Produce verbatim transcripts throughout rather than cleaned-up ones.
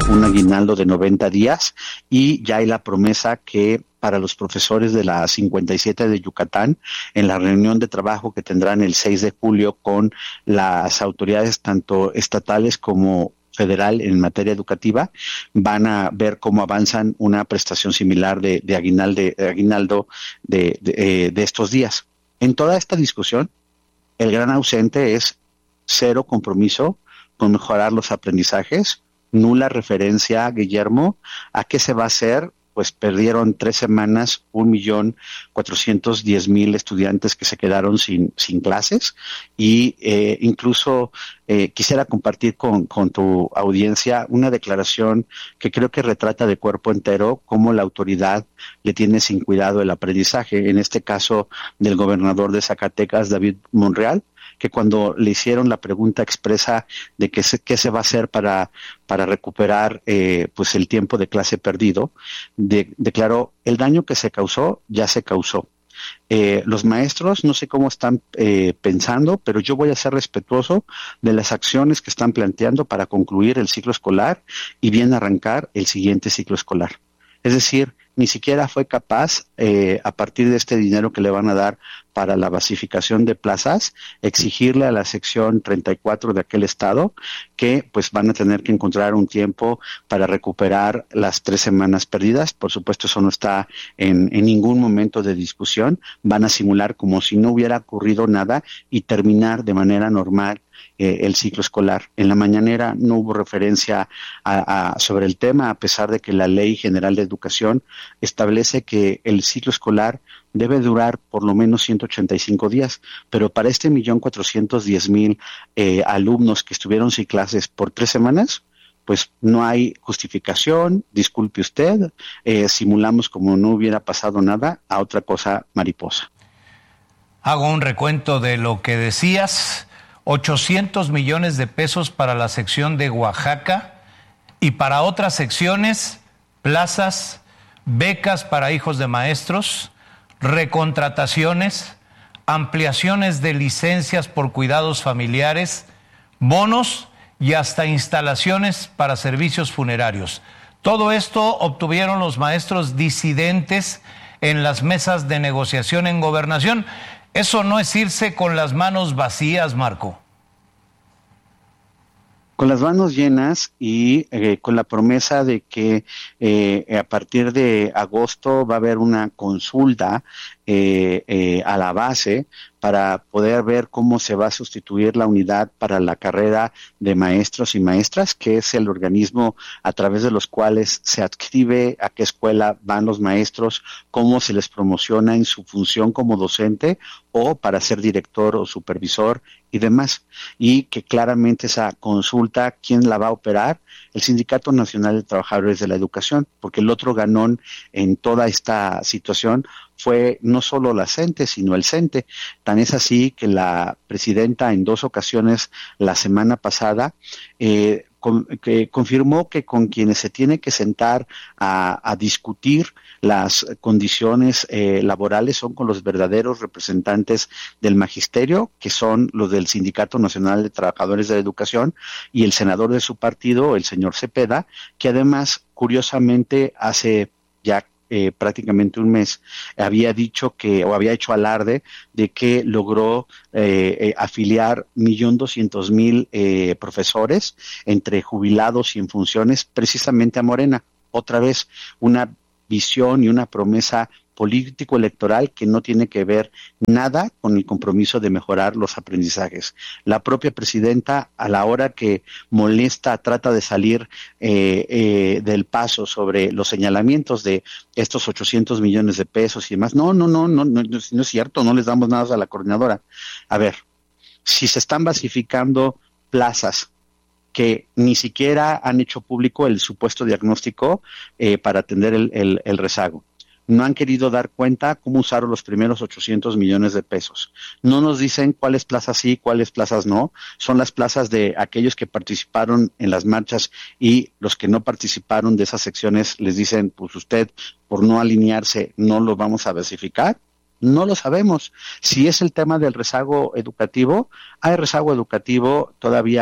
un aguinaldo de noventa días y ya hay la promesa que para los profesores de la cincuenta y siete de Yucatán, en la reunión de trabajo que tendrán el seis de julio con las autoridades tanto estatales como federal en materia educativa, van a ver cómo avanzan una prestación similar de, de, aguinaldo, de aguinaldo de, de, eh, de estos días. En toda esta discusión, el gran ausente es cero compromiso con mejorar los aprendizajes, nula referencia, Guillermo, a qué se va a hacer. Pues perdieron tres semanas, un millón cuatrocientos diez mil estudiantes que se quedaron sin, sin clases y eh, incluso eh, quisiera compartir con, con tu audiencia una declaración que creo que retrata de cuerpo entero cómo la autoridad le tiene sin cuidado el aprendizaje, en este caso del gobernador de Zacatecas, David Monreal, que cuando le hicieron la pregunta expresa de qué se, qué se va a hacer para, para recuperar eh, pues el tiempo de clase perdido, de, declaró, el daño que se causó, ya se causó. Eh, los maestros, no sé cómo están eh, pensando, pero yo voy a ser respetuoso de las acciones que están planteando para concluir el ciclo escolar y bien arrancar el siguiente ciclo escolar. Es decir, ni siquiera fue capaz, eh, a partir de este dinero que le van a dar para la basificación de plazas, exigirle a la sección treinta y cuatro de aquel estado que pues van a tener que encontrar un tiempo para recuperar las tres semanas perdidas. Por supuesto, eso no está en, en ningún momento de discusión. Van a simular como si no hubiera ocurrido nada y terminar de manera normal Eh, el ciclo escolar. En la mañanera no hubo referencia a, a, sobre el tema, a pesar de que la Ley General de Educación establece que el ciclo escolar debe durar por lo menos ciento ochenta y cinco días, pero para este millón cuatrocientos diez mil eh, alumnos que estuvieron sin clases por tres semanas, pues no hay justificación, disculpe usted, eh, simulamos como no hubiera pasado nada, a otra cosa mariposa. Hago un recuento de lo que decías. ochocientos millones de pesos para la sección de Oaxaca y para otras secciones, plazas, becas para hijos de maestros, recontrataciones, ampliaciones de licencias por cuidados familiares, bonos y hasta instalaciones para servicios funerarios. Todo esto obtuvieron los maestros disidentes en las mesas de negociación en Gobernación. Eso no es irse con las manos vacías, Marco. Con las manos llenas y eh, con la promesa de que eh, a partir de agosto va a haber una consulta eh, eh, a la base para poder ver cómo se va a sustituir la unidad para la carrera de maestros y maestras, que es el organismo a través de los cuales se adscribe a qué escuela van los maestros, cómo se les promociona en su función como docente o para ser director o supervisor y demás. Y que claramente esa consulta, ¿quién la va a operar? El Sindicato Nacional de Trabajadores de la Educación, porque el otro ganón en toda esta situación fue no solo la CENTE, sino el CENTE. Tan es así que la presidenta en dos ocasiones la semana pasada eh, con, que confirmó que con quienes se tiene que sentar a, a discutir las condiciones eh, laborales son con los verdaderos representantes del magisterio, que son los del Sindicato Nacional de Trabajadores de la Educación y el senador de su partido, el señor Cepeda, que además, curiosamente, hace ya Eh, prácticamente un mes, había dicho que, o había hecho alarde de que logró eh, eh, afiliar un millón doscientos mil eh, profesores entre jubilados y en funciones precisamente a Morena. Otra vez, una visión y una promesa político-electoral que no tiene que ver nada con el compromiso de mejorar los aprendizajes. La propia presidenta, a la hora que molesta, trata de salir eh, eh, del paso sobre los señalamientos de estos ochocientos millones de pesos y demás. No, no, no, no, no, no es cierto, no les damos nada a la coordinadora. A ver, si se están basificando plazas que ni siquiera han hecho público el supuesto diagnóstico eh, para atender el, el, el rezago. No han querido dar cuenta cómo usaron los primeros ochocientos millones de pesos. No nos dicen cuáles plazas sí, cuáles plazas no. Son las plazas de aquellos que participaron en las marchas y los que no participaron de esas secciones les dicen, pues usted, por no alinearse, no lo vamos a basificar. No lo sabemos. Si es el tema del rezago educativo, hay rezago educativo todavía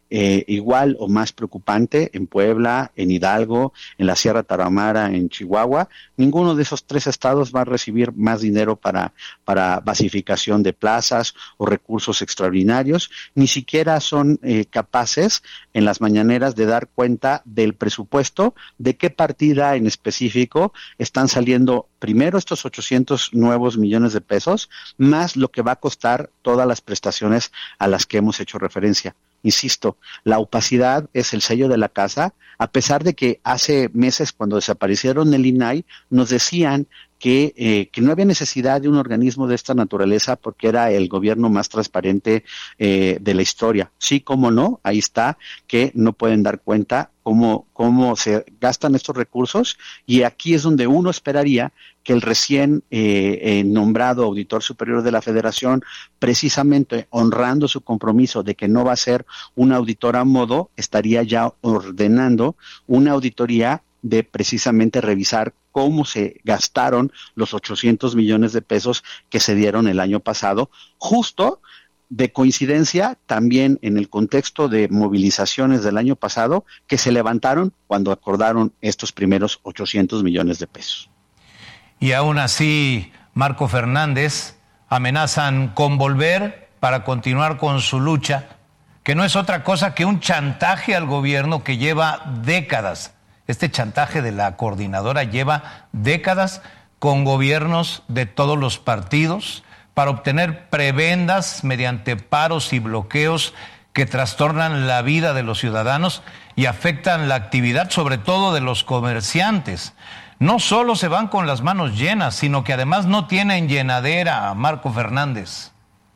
eh, igual o más preocupante en Puebla, en Hidalgo, en la Sierra Tarahumara, en Chihuahua. Ninguno de esos tres estados va a recibir más dinero para, para basificación de plazas o recursos extraordinarios. Ni siquiera son eh, capaces en las mañaneras de dar cuenta del presupuesto, de qué partida en específico están saliendo primero estos ochocientos nuevos millones de pesos, más lo que va a costar todas las prestaciones a las que hemos hecho referencia. Insisto, la opacidad es el sello de la casa, a pesar de que hace meses, cuando desaparecieron el I N A I, nos decían que, eh, que no había necesidad de un organismo de esta naturaleza porque era el gobierno más transparente eh, de la historia. Sí, cómo no, ahí está, que no pueden dar cuenta cómo, cómo se gastan estos recursos, y aquí es donde uno esperaría que el recién eh, eh, nombrado auditor superior de la Federación, precisamente honrando su compromiso de que no va a ser un auditor a modo, estaría ya ordenando una auditoría de precisamente revisar cómo se gastaron los ochocientos millones de pesos que se dieron el año pasado, justo de coincidencia también en el contexto de movilizaciones del año pasado que se levantaron cuando acordaron estos primeros ochocientos millones de pesos. Y aún así, Marco Fernández, amenazan con volver para continuar con su lucha, que no es otra cosa que un chantaje al gobierno que lleva décadas. Este chantaje de la coordinadora lleva décadas con gobiernos de todos los partidos para obtener prebendas mediante paros y bloqueos que trastornan la vida de los ciudadanos y afectan la actividad, sobre todo de los comerciantes. No solo se van con las manos llenas, sino que además no tienen llenadera, Marco Fernández.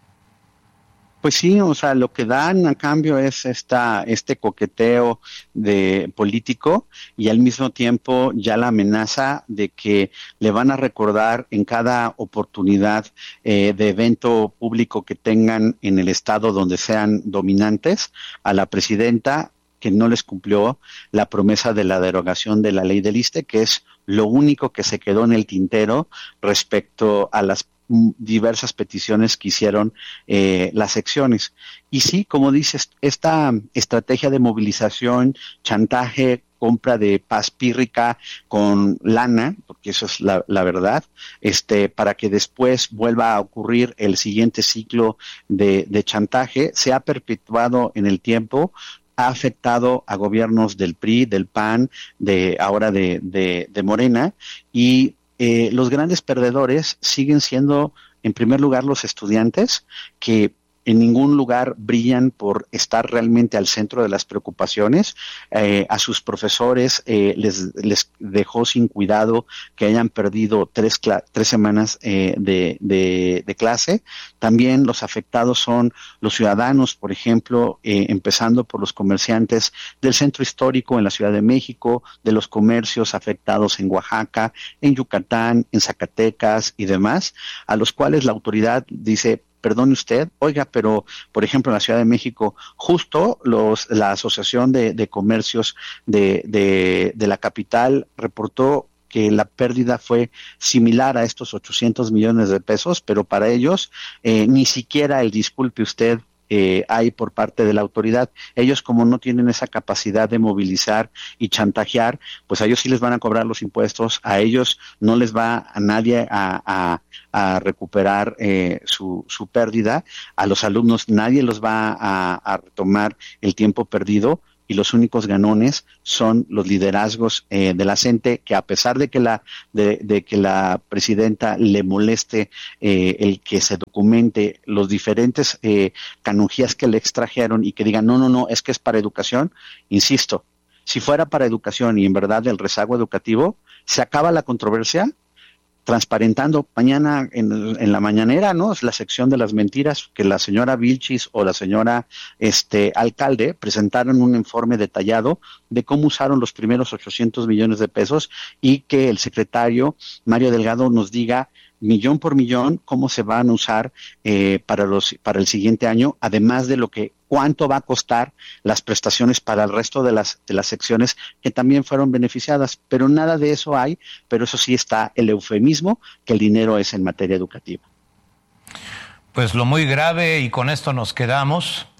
Pues sí, o sea, lo que dan a cambio es esta, este coqueteo de político, y al mismo tiempo ya la amenaza de que le van a recordar en cada oportunidad eh, de evento público que tengan en el estado donde sean dominantes a la presidenta que no les cumplió la promesa de la derogación de la ley del ISSSTE, que es lo único que se quedó en el tintero respecto a las diversas peticiones que hicieron eh, las secciones. Y sí, como dices, esta estrategia de movilización, chantaje, compra de paz pírrica con lana, porque eso es la, la verdad, este, para que después vuelva a ocurrir el siguiente ciclo de, de chantaje, se ha perpetuado en el tiempo, ha afectado a gobiernos del P R I, del P A N, de ahora de, de, de Morena, y Eh, los grandes perdedores siguen siendo, en primer lugar, los estudiantes, que en ningún lugar brillan por estar realmente al centro de las preocupaciones. Eh, a sus profesores eh, les, les dejó sin cuidado que hayan perdido tres, tres semanas eh, de, de, de clase. También los afectados son los ciudadanos, por ejemplo, eh, empezando por los comerciantes del centro histórico en la Ciudad de México, de los comercios afectados en Oaxaca, en Yucatán, en Zacatecas y demás, a los cuales la autoridad dice: perdone usted, oiga, pero por ejemplo en la Ciudad de México, justo los la Asociación de, de Comercios de, de, de la capital reportó que la pérdida fue similar a estos ochocientos millones de pesos, pero para ellos eh, ni siquiera el disculpe usted Eh, hay por parte de la autoridad. Ellos, como no tienen esa capacidad de movilizar y chantajear, pues a ellos sí les van a cobrar los impuestos, a ellos no les va a nadie a, a, a recuperar eh, su, su pérdida, a los alumnos nadie los va a, a retomar el tiempo perdido, y los únicos ganones son los liderazgos eh, de la gente, que a pesar de que la de, de que la presidenta le moleste eh, el que se documente los diferentes eh, canonjías que le extrajeron y que digan no, no, no, es que es para educación, insisto, si fuera para educación y en verdad el rezago educativo, se acaba la controversia transparentando mañana en, en la mañanera, ¿no? Es la sección de las mentiras, que la señora Vilchis o la señora este alcalde presentaron un informe detallado de cómo usaron los primeros ochocientos millones de pesos, y que el secretario Mario Delgado nos diga millón por millón cómo se van a usar eh, para los para el siguiente año, además de lo que cuánto va a costar las prestaciones para el resto de las de las secciones que también fueron beneficiadas, pero nada de eso hay, pero eso sí está el eufemismo que el dinero es en materia educativa. Pues lo muy grave, y con esto nos quedamos,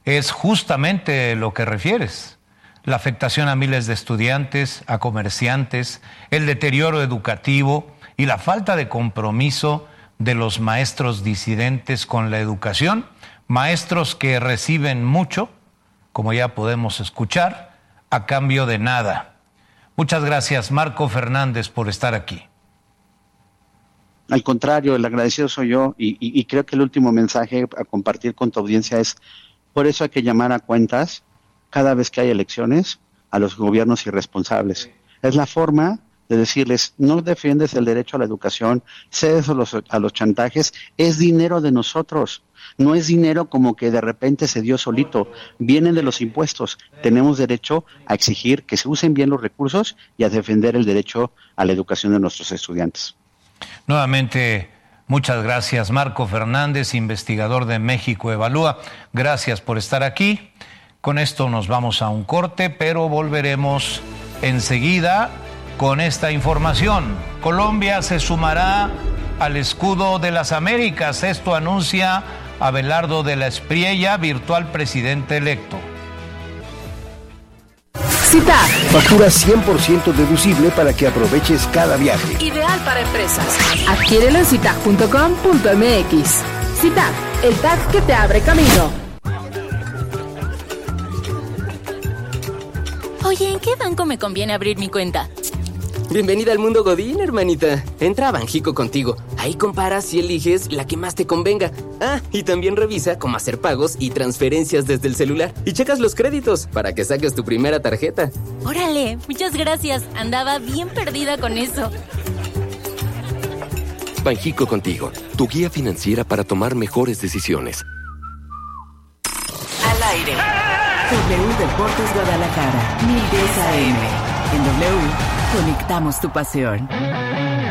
es justamente lo que refieres. La afectación a miles de estudiantes, a comerciantes, el deterioro educativo y la falta de compromiso de los maestros disidentes con la educación, maestros que reciben mucho, como ya podemos escuchar, a cambio de nada. Muchas gracias, Marco Fernández, por estar aquí. Al contrario, el agradecido soy yo y, y, y creo que el último mensaje a compartir con tu audiencia es, por eso hay que llamar a cuentas cada vez que hay elecciones a los gobiernos irresponsables. Es la forma de decirles, no defiendes el derecho a la educación, cedes a los, a los chantajes, es dinero de nosotros, no es dinero como que de repente se dio solito, vienen de los impuestos, tenemos derecho a exigir que se usen bien los recursos y a defender el derecho a la educación de nuestros estudiantes. Nuevamente, muchas gracias, Marco Fernández, investigador de México Evalúa. Gracias por estar aquí. Con esto nos vamos a un corte, pero volveremos enseguida con esta información. Colombia se sumará al escudo de las Américas. Esto anuncia Abelardo de la Espriella, virtual presidente electo. Cita. Factura cien por ciento deducible para que aproveches cada viaje. Ideal para empresas. Adquiérelo en cita punto com punto m x. Cita, el tag que te abre camino. Oye, ¿en qué banco me conviene abrir mi cuenta? Bienvenida al mundo Godín, hermanita. Entra a Banjico Contigo. Ahí comparas y eliges la que más te convenga. Ah, y también revisa cómo hacer pagos y transferencias desde el celular. Y checas los créditos para que saques tu primera tarjeta. Órale, muchas gracias. Andaba bien perdida con eso. Banjico Contigo, tu guía financiera para tomar mejores decisiones. Al aire. W Deportes Guadalajara, mil diez A M. En W, conectamos tu pasión.